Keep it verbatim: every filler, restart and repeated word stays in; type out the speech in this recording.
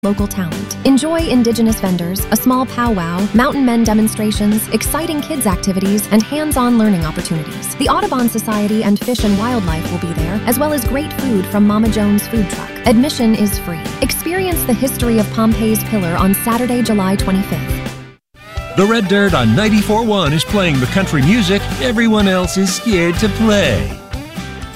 local talent. Enjoy indigenous vendors, a small powwow, mountain men demonstrations, exciting kids activities, and hands-on learning opportunities. The Audubon Society and Fish and Wildlife will be there, as well as great food from Mama Jones Food Truck. Admission is free. Experience the history of Pompey's Pillar on Saturday, July twenty-fifth. The Red Dirt on ninety-four point one is playing the country music everyone else is scared to play.